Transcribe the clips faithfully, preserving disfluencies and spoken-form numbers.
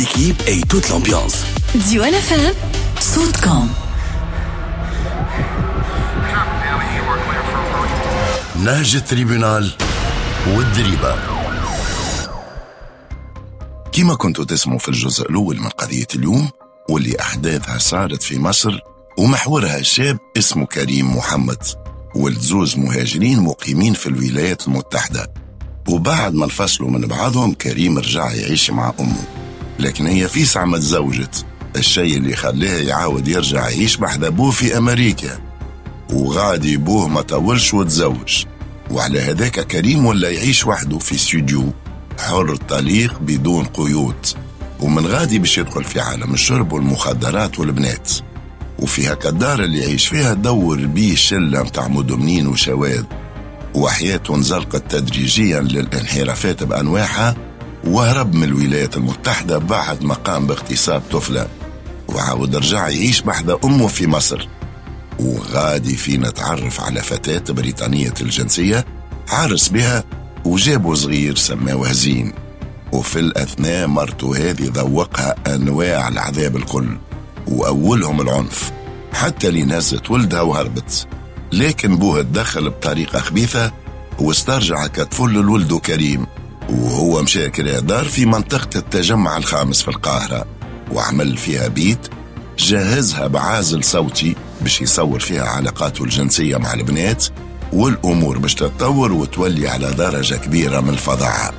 L'équipe et toute l'ambiance. Diwan F M, صوتكم. نهج التريبونال والدريبة. كما كنتوا تسمعوا في الجزء الأول من قضية اليوم، واللي أحداثها صارت في مصر ومحورها شاب اسمه كريم محمد، والزوج مهاجرين مقيمين في الولايات المتحدة. وبعد ما انفصلوا من بعضهم كريم رجع يعيش مع أمه، لكن هي في ساعة ما تزوجت، الشيء اللي خلاه يعاود يرجع يعيش بحذا أبوه في أمريكا. وغادي أبوه ما طولش وتزوج، وعلى هذاك كريم ولا يعيش وحده في استوديو حر طليق بدون قيود، ومن غادي باش يدخل في عالم الشرب والمخدرات والبنات. وفي هكا الدار اللي يعيش فيها دور بيه شلة متاع مدمنين وشواذ، وحياته انزلقت تدريجيا للانحرافات بأنواعها، وهرب من الولايات المتحدة بعد ما قام باغتصاب طفلة، وعاود رجع يعيش بحذا أمه في مصر. وغادي فينا نتعرف على فتاة بريطانية الجنسية عارس بها وجابوا صغير سماه زين، وفي الأثناء مرته هذه ذوقها أنواع العذاب الكل، وأولهم العنف، حتى اللي نازت ولدها وهربت. لكن بوها تدخل بطريقة خبيثة واسترجع كطفل لولده كريم، وهو مشى كرا دار في منطقة التجمع الخامس في القاهرة، وعمل فيها بيت جهزها بعازل صوتي باش يصور فيها علاقاته الجنسية مع البنات، والأمور باش تتطور وتولي على درجة كبيرة من الفظاعة.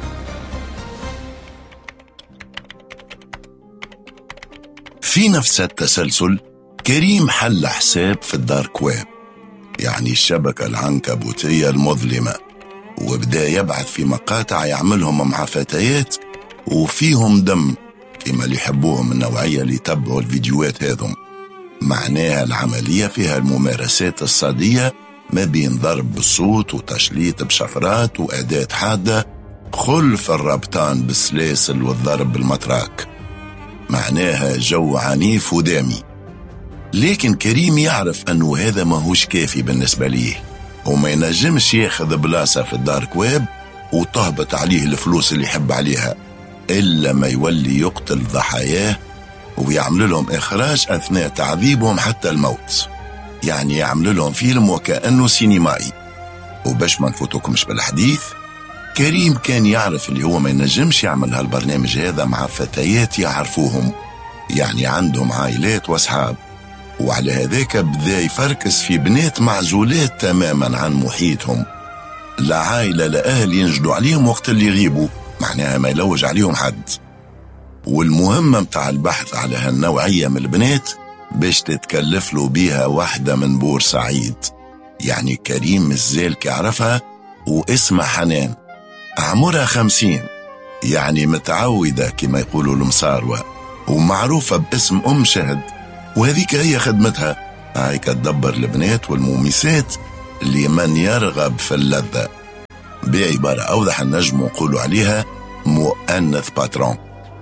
في نفس التسلسل كريم حل حساب في الدارك ويب، يعني الشبكة العنكبوتية المظلمة، وبدأ يبعث في مقاطع يعملهم مع فتيات وفيهم دم كما اللي يحبوهم النوعية اللي يتبعوا الفيديوهات هذم. معناها العملية فيها الممارسات الصادية ما بين ضرب بالصوت وتشليط بشفرات وأداة حادة، خلف الربطان بالسلاسل والضرب بالمطراك. معناها جو عنيف ودامي. لكن كريم يعرف أنه هذا ما هوش كافي بالنسبة ليه، وما ينجمش ياخذ بلاصة في الدارك ويب وتهبط عليه الفلوس اللي يحب عليها، إلا ما يولي يقتل ضحاياه ويعمل لهم إخراج أثناء تعذيبهم حتى الموت، يعني يعمل لهم فيلم وكأنه سينمائي. وباش ما نفوتوكمش بالحديث، كريم كان يعرف اللي هو ما ينجمش يعمل هالبرنامج هذا مع فتيات يعرفوهم، يعني عندهم عائلات واصحاب، وعلى هذاك بدأ يفركس في بنات معزولات تماما عن محيطهم، لا عائلة لا أهل ينجدوا عليهم وقت اللي يغيبوا، معناها ما يلوج عليهم حد. والمهمة متاع البحث على هالنوعية من البنات باش تتكلف له بيها واحدة من بورسعيد، يعني كريم الزال كيعرفها، واسمها حنان، عمرها خمسين، يعني متعودة كما يقولوا المصاروة، ومعروفة باسم أم شهد، وهذيك هي خدمتها، هاي كتدبر البنات والمومسات لمن يرغب في اللذة. بعبارة أوضح النجم نقولوا عليها مؤنث باترون.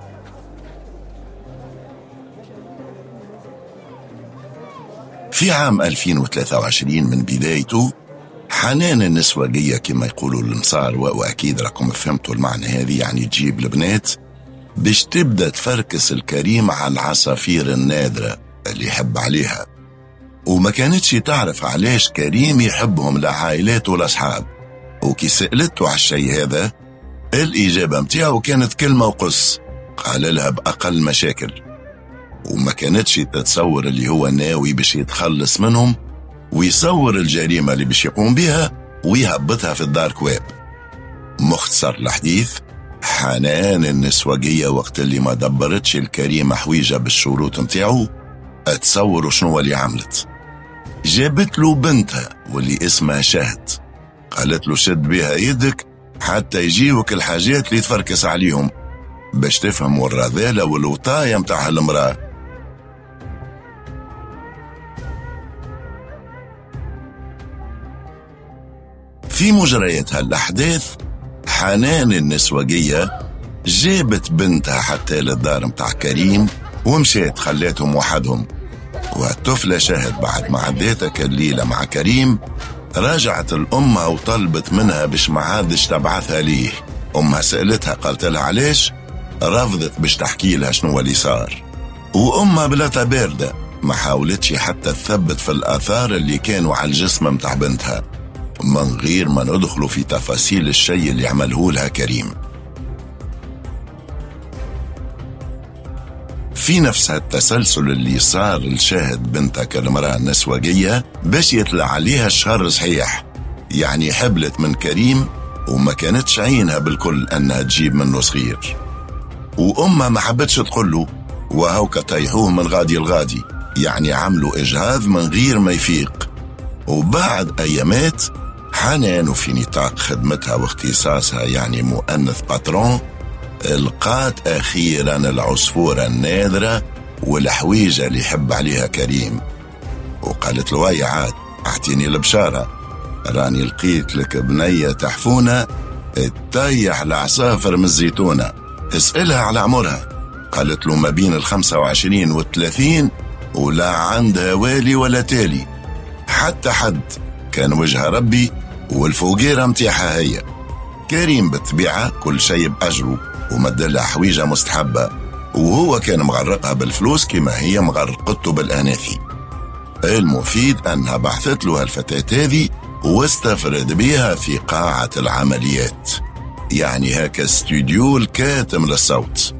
في عام ألفين وثلاثة وعشرين من بدايته، حنان النسوجية كما يقولوا المصاروة، وأكيد راكم فهمتوا المعنى هذه، يعني تجيب البنات باش تبدأ تفركس الكريم على العصافير النادرة اللي يحب عليها. وما كانتش تعرف علاش كريم يحبهم لعائلات والأصحاب، وكي سألته على الشيء هذا الإجابة متاعه كانت كلمة وقص، قال لها بأقل مشاكل، وما كانتش تتصور اللي هو ناوي باش يتخلص منهم ويصور الجريمة اللي باش يقوم بها ويهبطها في الدارك ويب. مختصر الحديث، حنان النسوجية وقت اللي ما دبرتش الكريمة حويجة بالشروط متاعه، اتصوروا شنو اللي عملت. جابت له بنتها واللي اسمها شهد، قالت له شد بها يدك حتى يجيوك الحاجات اللي تفركس عليهم باش تفهم الرذالة والوطاية متاع المرأة. في مجريات هالأحداث، حنان النسوجية جابت بنتها حتى للدار متاع كريم ومشيت خلاتهم وحدهم. والطفلة شهد بعد ما عديتك الليلة مع كريم راجعت الأمة وطلبت منها باش ما عادش تبعثها ليه. أمها سألتها قالت لها علاش؟ رفضت باش تحكي لها شنو اللي صار، وأمها بلاتها باردة ما حاولتش حتى تثبت في الآثار اللي كانوا على الجسم متاع بنتها، من غير ما ندخلوا في تفاصيل الشيء اللي عمله لها كريم. في نفس التسلسل اللي صار الشاهد بنتها كالمرأة النسوجية باش يطلع عليها الشهر صحيح، يعني حبلت من كريم وما كانتش عينها بالكل أنها تجيب منه صغير، وأمها ما حبتش تقوله، وهوك طيحوه من غادي الغادي، يعني عملوا إجهاض من غير ما يفيق. وبعد أيامات حنان وفي نطاق خدمتها واختصاصها يعني مؤنث باترون، لقات أخيرا العصفورة النادرة والحويجة اللي يحب عليها كريم، وقالت له يا عاد اعطيني البشارة، راني لقيت لك بنية تحفونة تطيح العصافر من الزيتونة، اسألها على عمرها. قالت له ما بين الخمسة وعشرين والثلاثين، ولا عندها والي ولا تالي، حتى حد كان وجه ربي والفوقيرة متيحها هي. كريم بالطبيعة كل شيء بأجره ومدلها حويجة مستحبة، وهو كان مغرقها بالفلوس كما هي مغرقته بالأناثي. المفيد أنها بعثت له الفتاة هذه واستفرد بها في قاعة العمليات، يعني هكا استوديو الكاتم للصوت.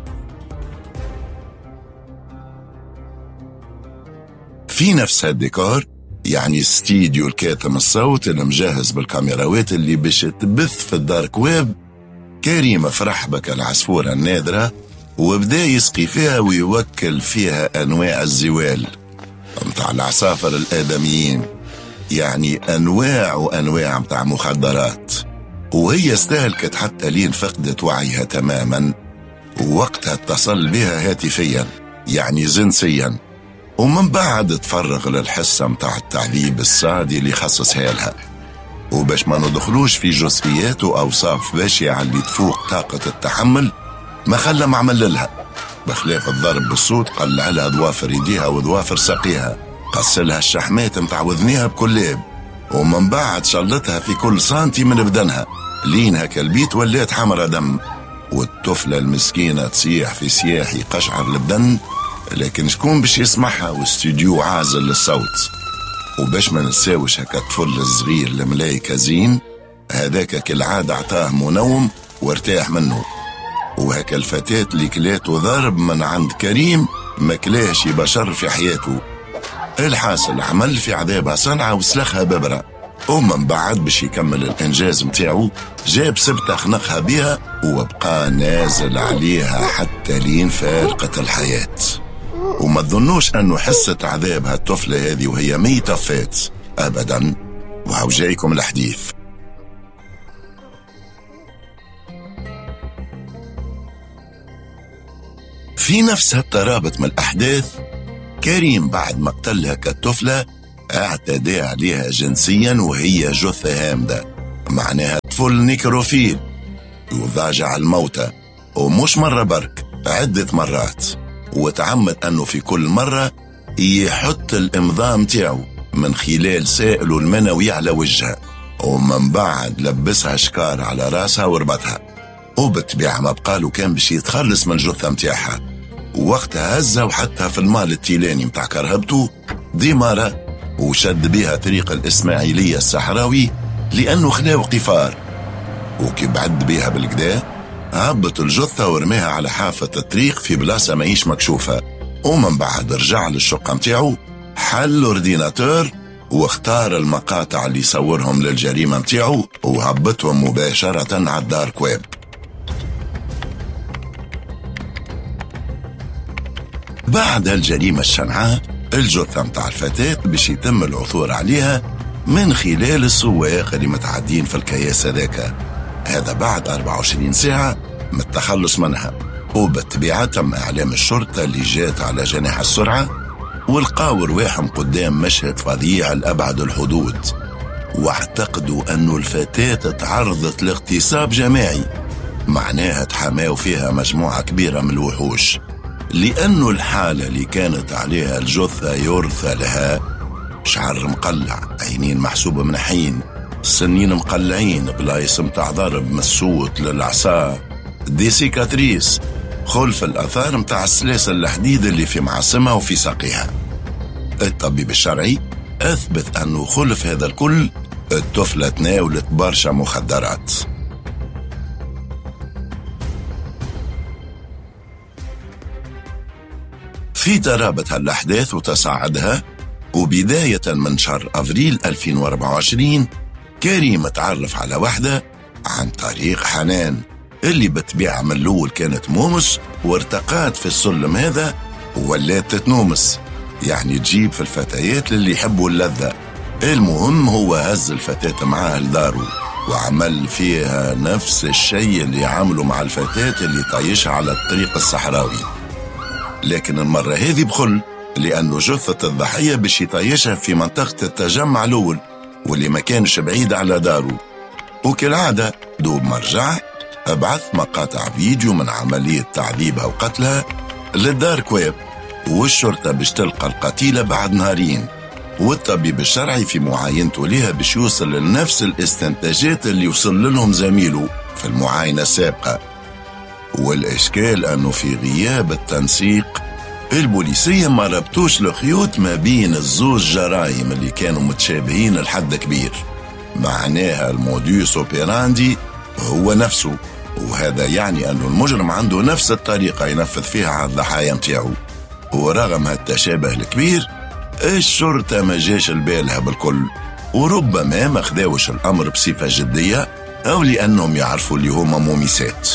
في نفس هالديكور يعني استوديو الكاتم الصوت اللي مجهز بالكاميراوات اللي باش تبث في الدارك ويب، كريم فرح بك العصفورة النادرة وبدأ يسقي فيها ويوكل فيها أنواع الزوال متاع العصافر الآدميين، يعني أنواع وأنواع متاع مخدرات، وهي استهلكت حتى لين فقدت وعيها تماما، ووقتها اتصل بها هاتفيا يعني جنسيا، ومن بعد تفرغ للحصة متاع التعذيب الصادي اللي خصصها لها. وباش ما ندخلوش في جزئيات وأوصاف بشعة اللي تفوق طاقة التحمل، ما خلى معمل لها بخلاف الضرب بالصوت، قلع لها ضوافر يديها وضوافر ساقيها، قصلها الشحمات متاع وذنيها بكلاب، ومن بعد شلتها في كل سانتي من بدنها لين هكا البيت ولات حمرة دم، والطفلة المسكينة تصيح في سياح يقشعر البدن، لكن شكون باش يسمعها واستوديو عازل للصوت. وباش ما نساوش هكا الطفل الصغير الملايكة زين هذاك كالعادة اعطاه منوم وارتاح منه، وهكا الفتاة اللي كلاته ضرب من عند كريم ما كلاش بشر في حياته. الحاصل عمل في عذابها صنعة وسلخها ببرة، ومن بعد باش يكمل الانجاز متاعه جاب سبتة خنقها بها وبقى نازل عليها حتى لين فارقة الحياة. وما تظنوش انه حست عذاب هالطفلة هذه وهي ميتة فات ابدا، وهو جايكم الحديث. في نفس هالترابط من الاحداث، كريم بعد ما قتلها كالطفلة اعتدى عليها جنسيا وهي جثة هامدة، معناها طفل نيكروفيل يضاجع الموتى، ومش مرة برك عدة مرات، وتعمد أنه في كل مرة يحط الإمضاء متاعه من خلال سائله المنوي على وجهها، ومن بعد لبسها شكار على راسها وربطها، وبالطبيعة ما بقاله كان باش يتخلص من الجثة متاعها، ووقتها هزها وحطها في المال التيلاني متاع كرهبته ديمارة، وشد بها طريق الإسماعيلية الصحراوي لأنه خلاو قفار، وكي بعد بها بالكدا هبط الجثة ورميها على حافة الطريق في بلاصة ماهيش مكشوفة، ومن بعد رجع للشقة متاعو، حل اورديناتور واختار المقاطع اللي يصورهم للجريمة متاعو وهبطهم مباشرة على الدارك ويب. بعد الجريمة الشنعاء الجثة متاع الفتاة باش يتم العثور عليها من خلال السواق اللي متعدين في الكياس هذاك، هذا بعد أربعة وعشرين ساعة من التخلص منها، وبالطبيعة تم إعلام الشرطة اللي جات على جناح السرعة، والقاو رواحهم قدام مشهد فظيع لأبعد الحدود، واعتقدوا أنه الفتاة تعرضت لاغتصاب جماعي، معناها تحماو فيها مجموعة كبيرة من الوحوش، لأنه الحالة اللي كانت عليها الجثة يرثى لها شعر مقلع، عينين محسوبة منحين، سنين مقلعين، بلايص متاع ضرب من الصوت للعصا، دي سيكاتريس، خلف الأثار متاع السلاسل الحديد اللي في معصمها وفي ساقيها. الطبيب الشرعي أثبت أنه خلف هذا الكل الطفلة تناولت برشا مخدرات. في ترابط هالأحداث وتصاعدها، وبداية من شهر أفريل ألفين وأربعة وعشرين كريم تعرف على واحدة عن طريق حنان اللي بتبيع من الأول كانت مومس، وارتقات في السلم هذا وولات تتنومس، يعني تجيب في الفتيات اللي يحبوا اللذة. المهم هو هز الفتاة معاه لداره وعمل فيها نفس الشيء اللي عمله مع الفتاة اللي طايشها على الطريق الصحراوي، لكن المرة هذه بخل، لأنه جثة الضحية باش يطايشها في منطقة التجمع الأول واللي ما كانش بعيد على داره. وكالعادة دوب مرجع أبعث مقاطع فيديو من عملية تعذيبها وقتلها للدارك ويب، والشرطة باش تلقى القتيلة بعد نهارين، والطبيب الشرعي في معاينته ليها باش يوصل لنفس الاستنتاجات اللي وصل لهم زميله في المعاينة السابقة. والإشكال أنه في غياب التنسيق البوليسية ما ربطوش الخيوط ما بين الزوج جرائم اللي كانوا متشابهين لحد كبير، معناها الموديوس اوبيراندي هو نفسه، وهذا يعني أنه المجرم عنده نفس الطريقة ينفذ فيها على الضحايا متاعه. ورغم هالتشابه الكبير الشرطة ما جاش البالها بالكل، وربما ما خداوش الأمر بصفة جدية أو لأنهم يعرفوا اللي هما موميسات.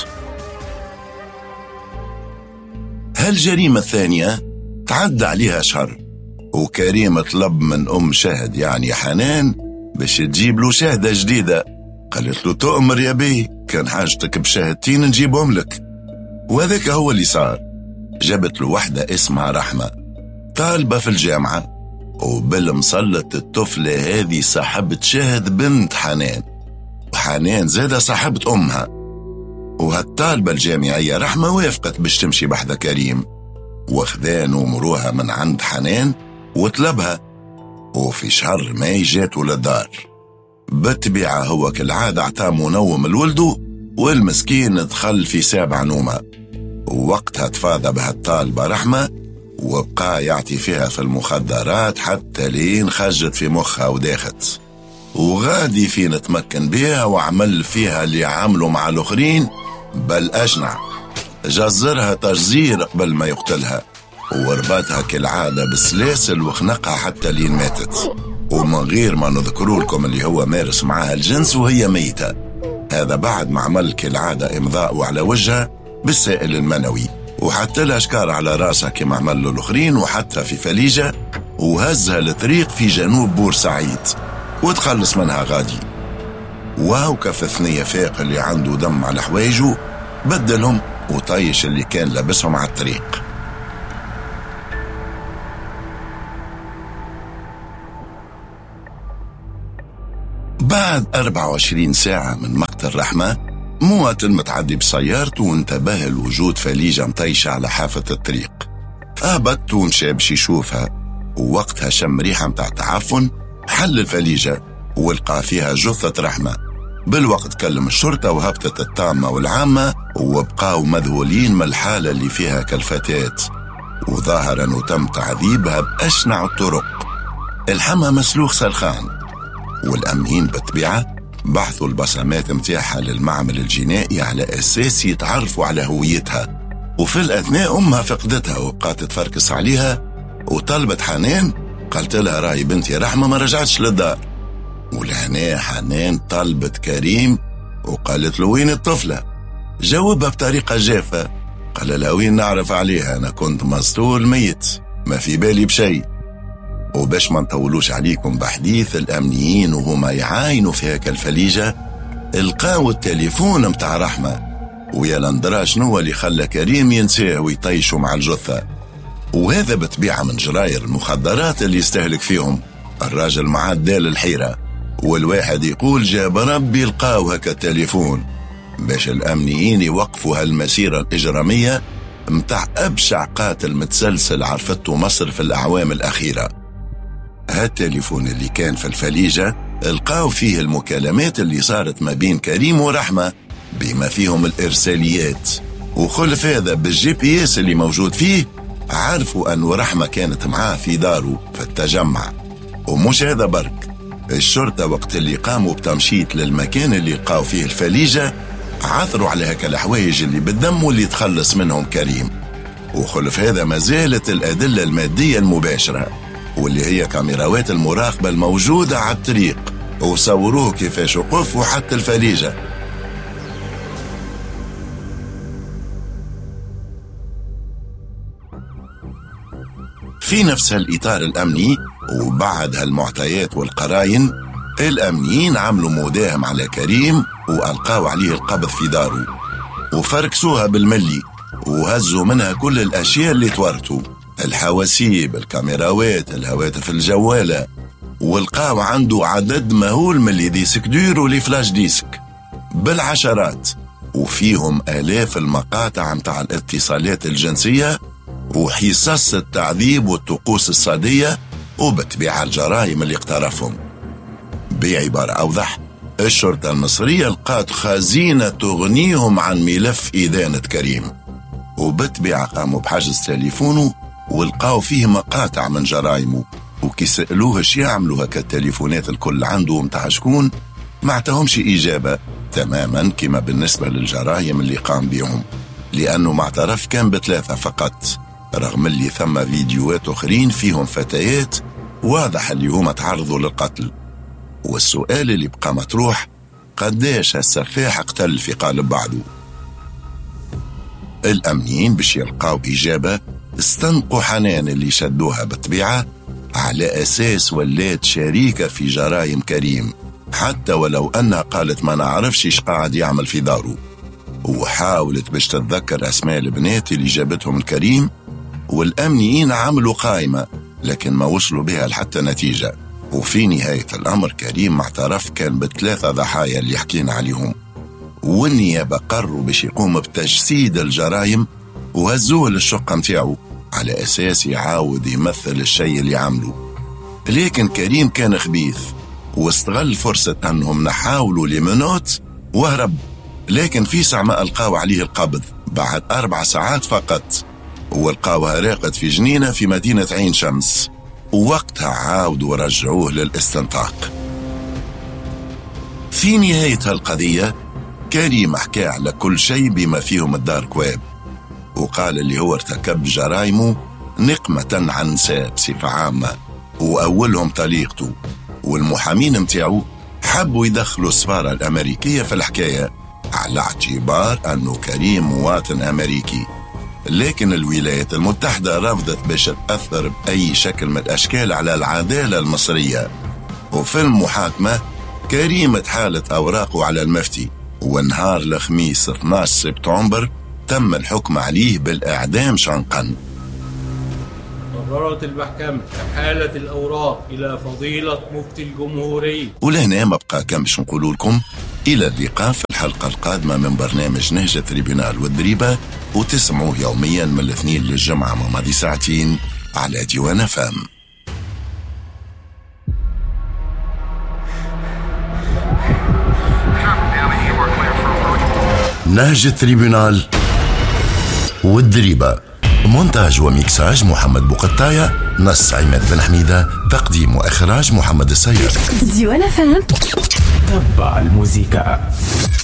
هالجريمة الثانية تعدى عليها شهر، وكريم طلب من أم شهد يعني حنان باش تجيب له شهدة جديدة. قالت له تؤمر يا بي، كان حاجتك بشهدتين نجيبهم لك. وذاك هو اللي صار، جابت له واحدة اسمها رحمة طالبة في الجامعة، وبالمسلط الطفلة هذه صاحبة شهد بنت حنان، وحنان زادة صاحبة أمها. وهالطالبة الجامعية رحمة وافقت باش تمشي بحذا كريم، واخذان ومروها من عند حنان وطلبها. وفي شهر ماي جاتوا للدار، بالطبيعة هو كالعادة عطاه منوم لولده، والمسكين دخل في سابع نومة. ووقتها تفاضى بهالطالبة رحمة وبقى يعطي فيها في المخدرات حتى لين خجت في مخها وداخت، وغادي في نتمكن بها وعمل فيها اللي عملوا مع الأخرين، بل أجنع جزرها تجزير قبل ما يقتلها، وربطها كالعادة بالسلاسل وخنقها حتى لين ماتت، ومن غير ما نذكروا لكم اللي هو مارس معها الجنس وهي ميتة. هذا بعد ما عمل كالعادة إمضاء على وجهها بالسائل المنوي، وحتى لها شكار على راسها كما عمل له الأخرين، وحتى في فليجة وهزها لطريق في جنوب بورسعيد وتخلص منها غادي. وهو كف الثنية فاق اللي عنده دم على حوايجه بدلهم وطيش اللي كان لابسهم على الطريق. بعد أربعة وعشرين ساعة من مقتل رحمة، مواطن متعدي بسيارته وانتبه لوجود فليجة مطيشة على حافة الطريق. هبط ومشى باش يشوفها، ووقتها شم ريحة متاع تعفن، حل الفليجة ولقى فيها جثة رحمة. بالوقت كلم الشرطة وهبطت الطامة والعامة، وبقاو مذهولين من الحالة اللي فيها كالفتاة، وظاهرا وتم تعذيبها بأشنع الطرق. الحمها مسلوخ سلخان، والأمنيين بالطبيعة بحثوا البصمات متاعها للمعمل الجنائي على أساس يتعرفوا على هويتها. وفي الأثناء أمها فقدتها وبقات تفركس عليها، وطلبت حنان، قالت لها راي بنتي رحمة ما رجعتش للدار. ولهنا حنان طلبت كريم وقالت له وين الطفلة؟ جاوبها بطريقة جافة، قال لها وين نعرف عليها، أنا كنت مسطول ميت ما في بالي بشيء. وباش ما نطولوش عليكم بحديث، الأمنيين وهما يعاينوا في هكا الفليجة القاو التليفون متاع رحمة، ويا لندرا شنو اللي خلى كريم ينساه ويطيشوا مع الجثة. وهذا بتبيعة من جراير المخدرات اللي يستهلك فيهم الراجل معاد دال الحيرة. والواحد يقول جاب ربي لقاو هكا التليفون باش الأمنيين يوقفوا هالمسيرة الإجرامية متاع أبشع قاتل متسلسل عرفته مصر في الأعوام الأخيرة. هالتليفون اللي كان في الفليجة القاو فيه المكالمات اللي صارت ما بين كريم ورحمة بما فيهم الإرساليات. وخلف هذا بالجي بي اس اللي موجود فيه عرفوا أنه رحمة كانت معاه في داره في التجمع. ومش هذا برك، الشرطة وقت اللي قاموا بتمشيط للمكان اللي لقاو فيه الفليجة عثروا على هكا الحوايج اللي بالدم واللي تخلص منهم كريم. وخلف هذا ما زالت الأدلة المادية المباشرة واللي هي كاميراوات المراقبة الموجودة على الطريق، وصوروه كيفاش وقف وحتى الفليجة. في نفس الإطار الأمني وبعد هالمعطيات والقراين، الأمنيين عملوا مداهم على كريم وألقاوا عليه القبض في داره وفركسوها بالملي وهزوا منها كل الأشياء اللي تورثوا، الحواسيب، الكاميراوات، الهواتف الجوالة، والقاو عنده عدد مهول من اللي ديسك دور ولي فلاش ديسك بالعشرات، وفيهم آلاف المقاطع متاع الاتصالات الجنسية وحصص التعذيب والطقوس الصادية وبتبيع الجرائم اللي اقترفهم. بعبارة أوضح، الشرطة المصرية لقات خزينة تغنيهم عن ملف إدانة كريم، وبتبيع قاموا بحجز تليفونه ولقاو فيه مقاطع من جرائمه، وكي سألوه اش يعملوا هكا التليفونات الكل عنده متاع شكون ما عطاهمش إجابة تماما كما بالنسبة للجرائم اللي قام بيهم، لأنه معترف كان بثلاثة فقط، رغم اللي ثم فيديوهات أخرين فيهم فتيات واضح اللي هما تعرضوا للقتل. والسؤال اللي بقى مطروح، قداش السفاح قتل في قالب بعضه؟ الأمنيين باش يلقاو إجابة استنقوا حنان اللي شدوها بالطبيعة على أساس ولات شريكة في جرائم كريم، حتى ولو أنها قالت ما نعرفش إيش قاعد يعمل في داره، وحاولت باش تتذكر أسماء البنات اللي جابتهم الكريم. والأمنيين عملوا قائمة لكن ما وصلوا بها لحتى نتيجة. وفي نهاية الأمر كريم اعترف كان بثلاثة ضحايا اللي حكينا عليهم، والنيابة قرروا باش يقوم بتجسيد الجرائم وهزوه للشقة متاعه على أساس يعاود يمثل الشيء اللي عمله. لكن كريم كان خبيث واستغل فرصة أنهم نحاولوا لمنوت وهرب، لكن في ساعة ما ألقاوا عليه القبض بعد أربع ساعات فقط، والقاوها راقد في جنينة في مدينة عين شمس، ووقتها عاودوا ورجعوه للاستنطاق. في نهاية هالقضية كريم حكى على كل شيء بما فيهم الدارك ويب، وقال اللي هو ارتكب جرائمه نقمة عن نساء بصفة عامة وأولهم طليقته، والمحامين متاعو حبوا يدخلوا السفارة الأمريكية في الحكاية على اعتبار أنه كريم مواطن أمريكي، لكن الولايات المتحدة رفضت باش تأثر بأي شكل من الأشكال على العدالة المصرية. وفي المحاكمة كريم اتحالت أوراقه على المفتي، ونهار الخميس اثني عشر سبتمبر تم الحكم عليه بالإعدام شنقا. قررت المحكمة إحالة الأوراق إلى فضيلة مفتي الجمهورية. ولهنا ما بقى كم باش نقول لكم إلى اللقاء في الحلقة القادمة من برنامج نهج تريبيونال والدريبة، وتسمعوه يوميا من الاثنين للجمعة ماضي ساعتين على ديوان فام. نهج التريبيونال والدريبة، مونتاج وميكساج محمد بوقطاية، نص عماد بن حميدة، تقديم وإخراج محمد السيد. ديوان فام، تبع الموسيقى.